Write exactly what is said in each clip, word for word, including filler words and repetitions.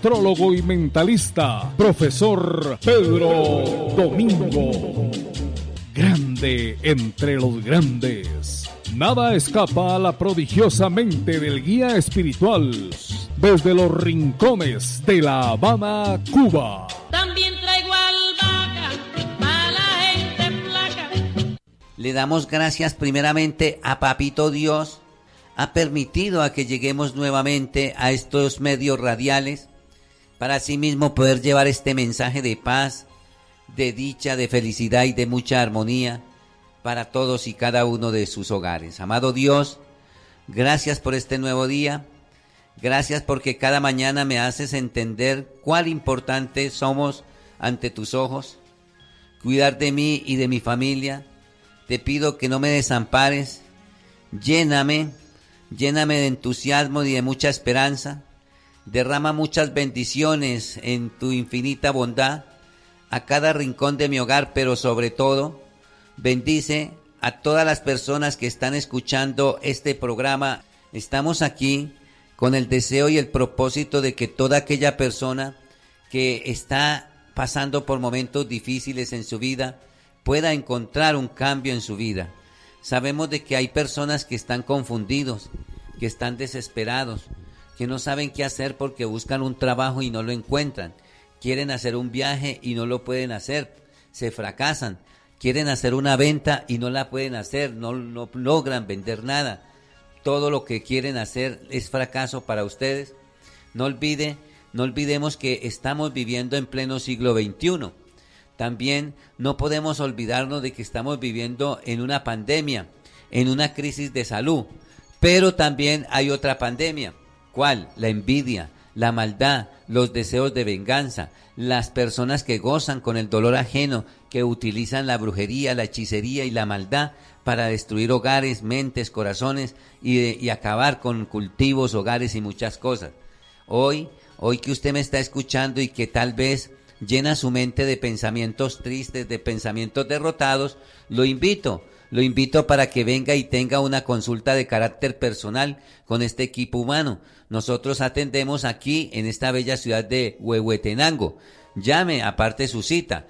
astrólogo y mentalista, profesor Pedro Domingo. Grande entre los grandes. Nada escapa a la prodigiosa mente del guía espiritual desde los rincones de La Habana, Cuba. También traigo albahaca para la gente flaca. Le damos gracias primeramente a Papito Dios. Ha permitido a que lleguemos nuevamente a estos medios radiales para asimismo poder llevar este mensaje de paz, de dicha, de felicidad y de mucha armonía para todos y cada uno de sus hogares. Amado Dios, gracias por este nuevo día, gracias porque cada mañana me haces entender cuán importantes somos ante tus ojos, cuidar de mí y de mi familia. Te pido que no me desampares, lléname, lléname de entusiasmo y de mucha esperanza, derrama muchas bendiciones en tu infinita bondad a cada rincón de mi hogar, pero sobre todo, bendice a todas las personas que están escuchando este programa. Estamos aquí con el deseo y el propósito de que toda aquella persona que está pasando por momentos difíciles en su vida pueda encontrar un cambio en su vida. Sabemos de que hay personas que están confundidos, que están desesperados, que no saben qué hacer porque buscan un trabajo y no lo encuentran. Quieren hacer un viaje y no lo pueden hacer, se fracasan. Quieren hacer una venta y no la pueden hacer, no, no logran vender nada. Todo lo que quieren hacer es fracaso para ustedes. No olvide, no olvidemos que estamos viviendo en pleno siglo veintiuno. También no podemos olvidarnos de que estamos viviendo en una pandemia, en una crisis de salud. Pero también hay otra pandemia. ¿Cuál? La envidia, la maldad, los deseos de venganza, las personas que gozan con el dolor ajeno, que utilizan la brujería, la hechicería y la maldad para destruir hogares, mentes, corazones y, de, y acabar con cultivos, hogares y muchas cosas. Hoy, hoy que usted me está escuchando y que tal vez llena su mente de pensamientos tristes, de pensamientos derrotados, lo invito, lo invito para que venga y tenga una consulta de carácter personal con este equipo humano. Nosotros atendemos aquí en esta bella ciudad de Huehuetenango. Llame, aparte su cita.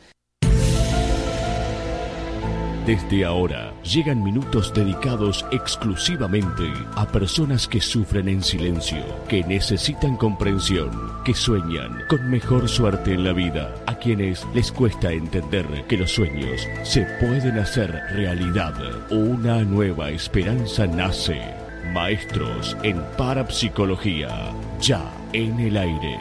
Desde ahora llegan minutos dedicados exclusivamente a personas que sufren en silencio, que necesitan comprensión, que sueñan con mejor suerte en la vida, a quienes les cuesta entender que los sueños se pueden hacer realidad. Una nueva esperanza nace. Maestros en Parapsicología, ya en el aire.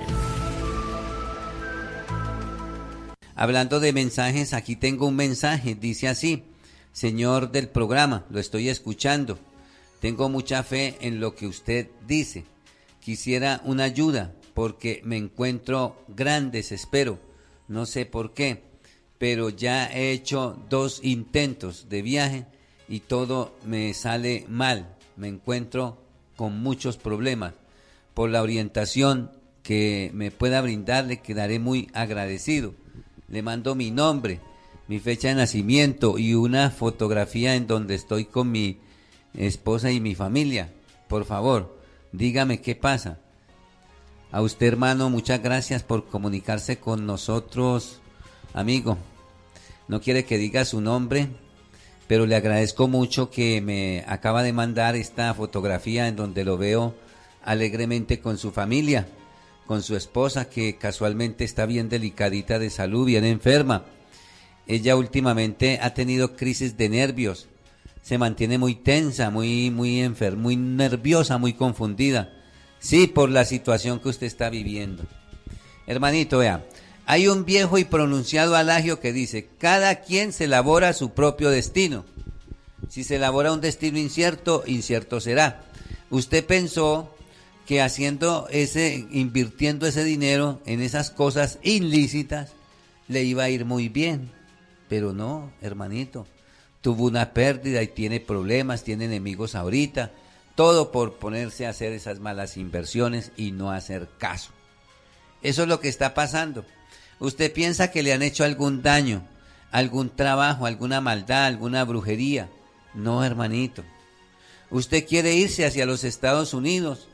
Hablando de mensajes, aquí tengo un mensaje, dice así: Señor del programa, lo estoy escuchando. Tengo mucha fe en lo que usted dice. Quisiera una ayuda porque me encuentro gran desespero. No sé por qué, pero ya he hecho dos intentos de viaje y todo me sale mal. Me encuentro con muchos problemas. Por la orientación que me pueda brindar, le quedaré muy agradecido. Le mando mi nombre, mi fecha de nacimiento y una fotografía en donde estoy con mi esposa y mi familia. Por favor, dígame qué pasa. A usted, hermano, muchas gracias por comunicarse con nosotros, amigo. No quiere que diga su nombre, pero le agradezco mucho que me acaba de mandar esta fotografía en donde lo veo alegremente con su familia, con su esposa, que casualmente está bien delicadita de salud, bien enferma. Ella últimamente ha tenido crisis de nervios, se mantiene muy tensa, muy, muy enferma, muy nerviosa, muy confundida. Sí, por la situación que usted está viviendo. Hermanito, vea, hay un viejo y pronunciado adagio que dice: cada quien se elabora su propio destino. Si se elabora un destino incierto, incierto será. Usted pensó que haciendo ese, invirtiendo ese dinero en esas cosas ilícitas, le iba a ir muy bien. Pero no, hermanito, tuvo una pérdida y tiene problemas, tiene enemigos ahorita, todo por ponerse a hacer esas malas inversiones y no hacer caso. Eso es lo que está pasando. Usted piensa que le han hecho algún daño, algún trabajo, alguna maldad, alguna brujería. No, hermanito. Usted quiere irse hacia los Estados Unidos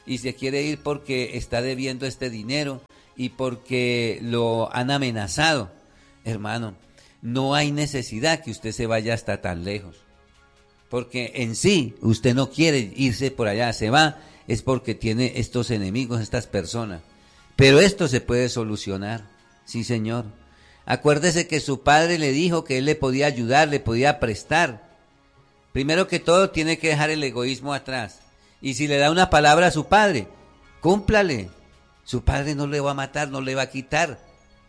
y se quiere ir porque está debiendo este dinero y porque lo han amenazado. Hermano, no hay necesidad que usted se vaya hasta tan lejos, porque en sí usted no quiere irse por allá, se va, es porque tiene estos enemigos, estas personas. Pero esto se puede solucionar, sí señor. Acuérdese que su padre le dijo que él le podía ayudar, le podía prestar. Primero que todo tiene que dejar el egoísmo atrás. Y si le da una palabra a su padre, cúmplale. Su padre no le va a matar, no le va a quitar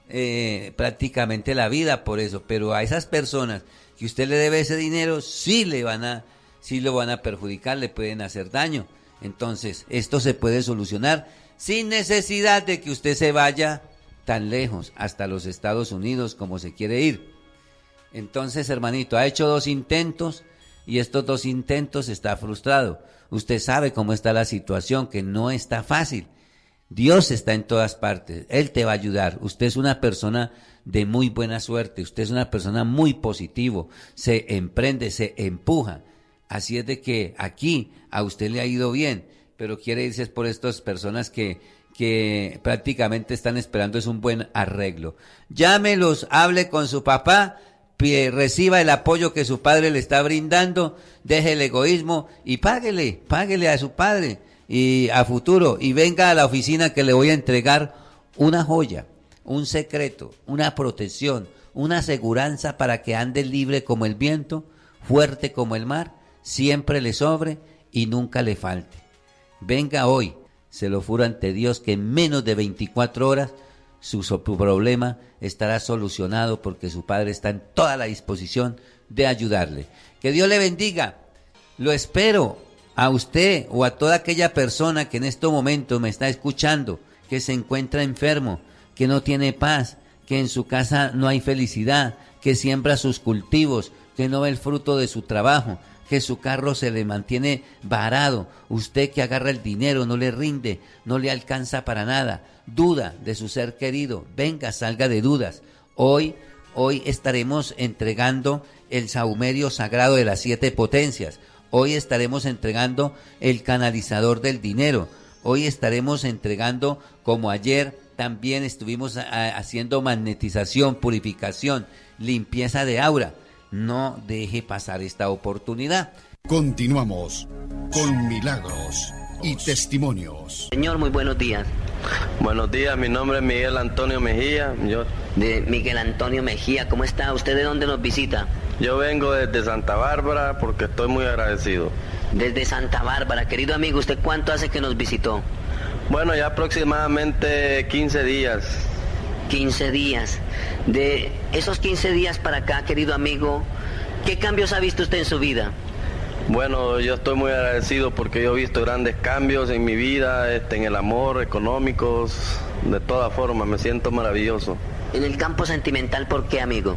eh, prácticamente la vida por eso. Pero a esas personas que usted le debe ese dinero, sí le van a, sí lo van a perjudicar, le pueden hacer daño. Entonces, esto se puede solucionar sin necesidad de que usted se vaya tan lejos, hasta los Estados Unidos como se quiere ir. Entonces, hermanito, ha hecho dos intentos y estos dos intentos está frustrado. Usted sabe cómo está la situación, que no está fácil. Dios está en todas partes, Él te va a ayudar. Usted es una persona de muy buena suerte, usted es una persona muy positivo, se emprende, se empuja. Así es de que aquí a usted le ha ido bien, pero quiere irse por estas personas que, que prácticamente están esperando es un buen arreglo. Llámelos, hable con su papá, pie, reciba el apoyo que su padre le está brindando, deje el egoísmo y páguele, páguele a su padre y a futuro, y venga a la oficina que le voy a entregar una joya, un secreto, una protección, una aseguranza para que ande libre como el viento, fuerte como el mar, siempre le sobre y nunca le falte. Venga hoy, se lo juro ante Dios que en menos de veinticuatro horas su, su problema estará solucionado, porque su padre está en toda la disposición de ayudarle. Que Dios le bendiga. Lo espero a usted o a toda aquella persona que en este momento me está escuchando, que se encuentra enfermo, que no tiene paz, que en su casa no hay felicidad, que siembra sus cultivos, que no ve el fruto de su trabajo, que su carro se le mantiene varado, usted que agarra el dinero, no le rinde, no le alcanza para nada, duda de su ser querido, venga, salga de dudas. Hoy, hoy estaremos entregando el sahumerio sagrado de las siete potencias, hoy estaremos entregando el canalizador del dinero, hoy estaremos entregando, como ayer también estuvimos a, haciendo magnetización, purificación, limpieza de aura. No deje pasar esta oportunidad. Continuamos con Milagros y Testimonios. Señor, muy buenos días. Buenos días, mi nombre es Miguel Antonio Mejía. Yo, de Miguel Antonio Mejía, ¿cómo está? ¿Usted de dónde nos visita? Yo vengo desde Santa Bárbara porque estoy muy agradecido. Desde Santa Bárbara, querido amigo, ¿usted cuánto hace que nos visitó? Bueno, ya aproximadamente quince días. quince días. De esos quince días para acá, querido amigo, ¿qué cambios ha visto usted en su vida? Bueno, yo estoy muy agradecido porque yo he visto grandes cambios en mi vida, este, en el amor, económicos, de todas formas, me siento maravilloso. En el campo sentimental, ¿por qué, amigo?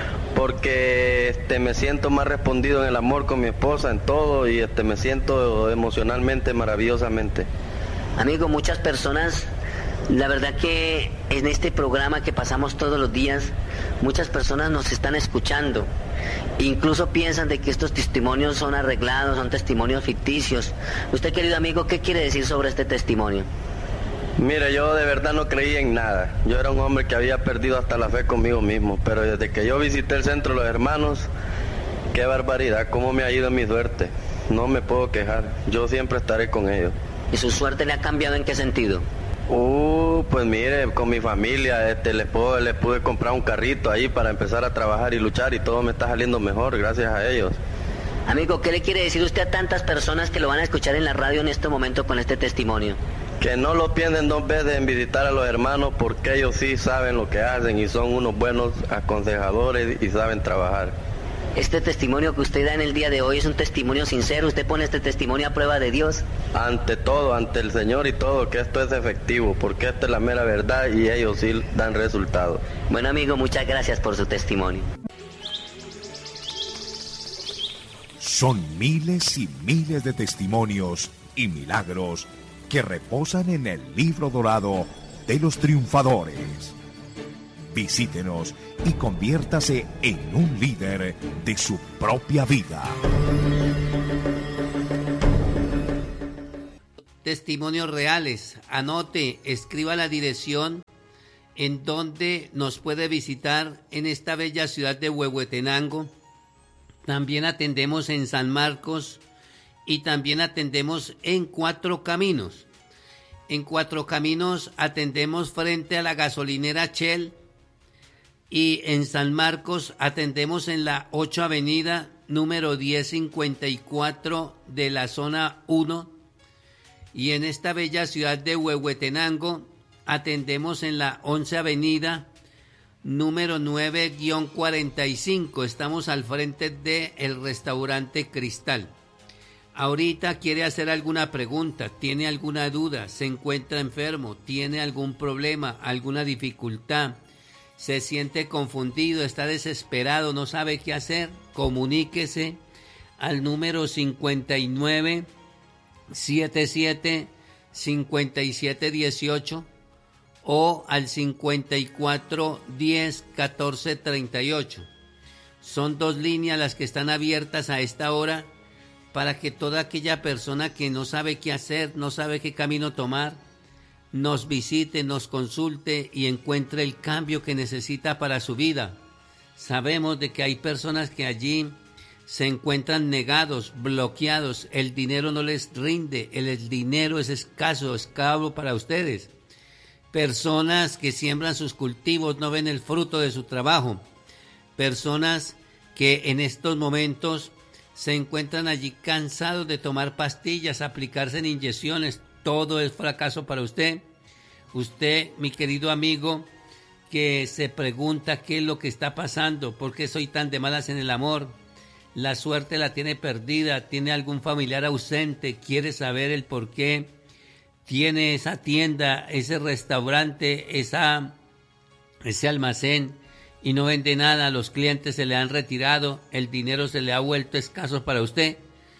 Porque este, me siento más respondido en el amor con mi esposa, en todo, y este, me siento emocionalmente maravillosamente. Amigo, muchas personas, la verdad que en este programa que pasamos todos los días, muchas personas nos están escuchando. Incluso piensan de que estos testimonios son arreglados, son testimonios ficticios. Usted, querido amigo, ¿qué quiere decir sobre este testimonio? Mire, yo de verdad no creía en nada. Yo era un hombre que había perdido hasta la fe conmigo mismo. Pero desde que yo visité el Centro de los Hermanos, qué barbaridad, cómo me ha ido en mi suerte. No me puedo quejar, yo siempre estaré con ellos. ¿Y su suerte le ha cambiado en qué sentido? Uh, pues mire, con mi familia, este, les, puedo, les pude comprar un carrito ahí para empezar a trabajar y luchar, y todo me está saliendo mejor gracias a ellos. Amigo, ¿qué le quiere decir usted a tantas personas que lo van a escuchar en la radio en este momento con este testimonio? Que no lo piensen dos veces en visitar a los hermanos, porque ellos sí saben lo que hacen y son unos buenos aconsejadores y saben trabajar. Este testimonio que usted da en el día de hoy es un testimonio sincero. ¿Usted pone este testimonio a prueba de Dios? Ante todo, ante el Señor y todo, que esto es efectivo, porque esta es la mera verdad y ellos sí dan resultados. Bueno, amigo, muchas gracias por su testimonio. Son miles y miles de testimonios y milagros que reposan en el libro dorado de los triunfadores. Visítenos y conviértase en un líder de su propia vida. testimonios reales. Anote, escriba la dirección en donde nos puede visitar en esta bella ciudad de Huehuetenango. También atendemos en San Marcos y también atendemos en Cuatro Caminos. En Cuatro Caminos atendemos frente a la gasolinera Shell y en San Marcos atendemos en la ocho Avenida número diez cincuenta y cuatro de la zona uno, y en esta bella ciudad de Huehuetenango atendemos en la once Avenida número nueve cuarenta y cinco. Estamos al frente del restaurante Cristal. Ahorita quiere hacer alguna pregunta, tiene alguna duda, se encuentra enfermo, tiene algún problema, alguna dificultad, se siente confundido, está desesperado, no sabe qué hacer, comuníquese al número cincuenta y nueve, setenta y siete, cincuenta y siete dieciocho o al cincuenta y cuatro, diez, catorce, treinta y ocho. Son dos líneas las que están abiertas a esta hora para que toda aquella persona que no sabe qué hacer, no sabe qué camino tomar, nos visite, nos consulte y encuentre el cambio que necesita para su vida. Sabemos de que hay personas que allí se encuentran negados, bloqueados, el dinero no les rinde, el, el dinero es escaso, escavo para ustedes. Personas que siembran sus cultivos no ven el fruto de su trabajo. Personas que en estos momentos se encuentran allí cansados de tomar pastillas, aplicarse en inyecciones. Todo es fracaso para usted. Usted, mi querido amigo, que se pregunta qué es lo que está pasando, por qué soy tan de malas en el amor, la suerte la tiene perdida, tiene algún familiar ausente, quiere saber el por qué, tiene esa tienda, ese restaurante, esa, ese almacén y no vende nada, los clientes se le han retirado, el dinero se le ha vuelto escaso para usted.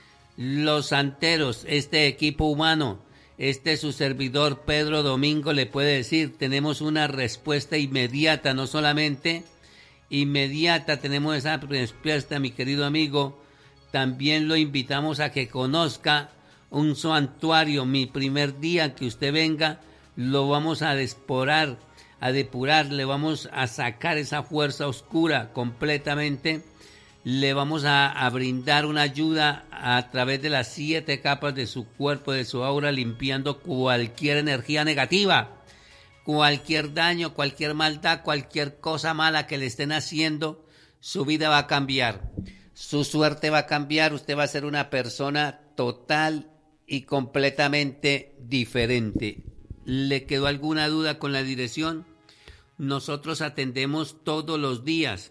Los santeros, este equipo humano, este su servidor Pedro Domingo le puede decir, tenemos una respuesta inmediata, no solamente inmediata, tenemos esa respuesta, mi querido amigo. También lo invitamos a que conozca un santuario. Mi primer día que usted venga, lo vamos a desporar, a depurar, le vamos a sacar esa fuerza oscura completamente, le vamos a, a brindar una ayuda a través de las siete capas de su cuerpo, de su aura, limpiando cualquier energía negativa, cualquier daño, cualquier maldad, cualquier cosa mala que le estén haciendo. Su vida va a cambiar, su suerte va a cambiar, usted va a ser una persona total y completamente diferente. ¿Le quedó alguna duda con la dirección? Nosotros atendemos todos los días.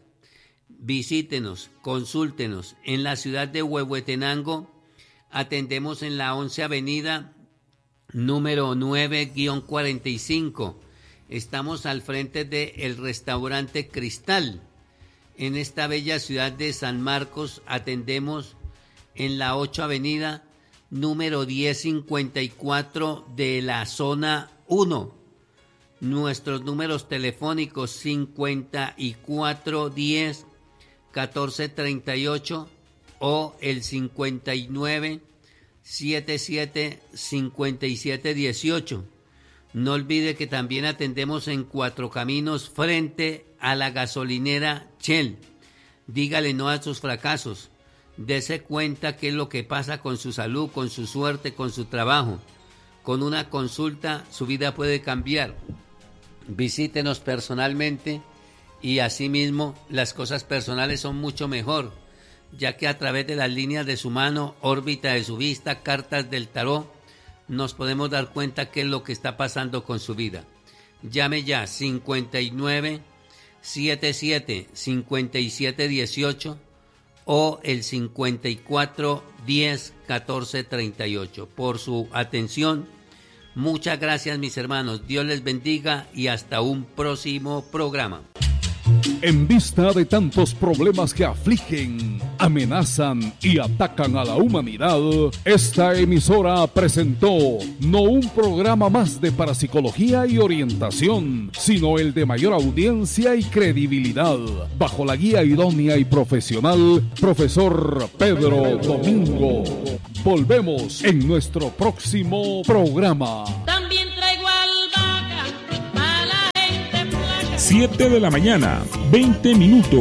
Visítenos, consúltenos. En la ciudad de Huehuetenango atendemos en la once Avenida número nueve cuarenta y cinco. Estamos al frente del restaurante Cristal. En esta bella ciudad de San Marcos atendemos en la ocho Avenida número diez cincuenta y cuatro de la zona uno. Nuestros números telefónicos cincuenta y cuatro diez, catorce treinta y ocho o el cincuenta y nueve, setenta y siete, cincuenta y siete dieciocho. No olvide que también atendemos en Cuatro Caminos frente a la gasolinera Shell. Dígale no a sus fracasos. Dese cuenta qué es lo que pasa con su salud, con su suerte, con su trabajo. Con una consulta su vida puede cambiar. Visítenos personalmente y asimismo las cosas personales son mucho mejor, ya que a través de las líneas de su mano, órbita de su vista, cartas del tarot, nos podemos dar cuenta qué es lo que está pasando con su vida. Llame ya cincuenta y nueve, setenta y siete, cincuenta y siete dieciocho o el cincuenta y cuatro diez, catorce treinta y ocho. Por su atención, muchas gracias mis hermanos, Dios les bendiga y hasta un próximo programa. En vista de tantos problemas que afligen, amenazan y atacan a la humanidad, esta emisora presentó no un programa más de parapsicología y orientación, sino el de mayor audiencia y credibilidad, bajo la guía idónea y profesional, profesor Pedro Domingo. Volvemos en nuestro próximo programa. También traigo albahaca para la gente flaca. siete de la mañana, veinte minutos.